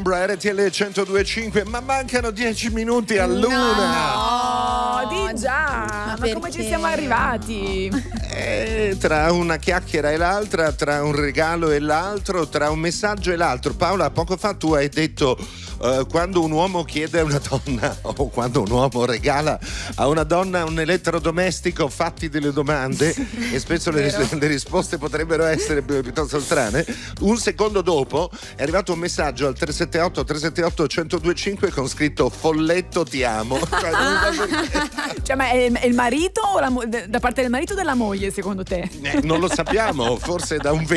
Ambra, RTL 102.5, ma mancano 10 minuti all'una. No, di già. Ma come ci siamo arrivati? Tra una chiacchiera e l'altra, tra un regalo e l'altro, tra un messaggio e l'altro. Paola, poco fa tu hai detto quando un uomo chiede a una donna o quando un uomo regala a una donna un elettrodomestico, fatti delle domande e spesso le risposte potrebbero essere piuttosto strane. Un secondo dopo è arrivato un messaggio al 378 1025 con scritto folletto ti amo. Cioè, ma è il marito o da parte del marito o della moglie, secondo te? Non lo sappiamo, forse da un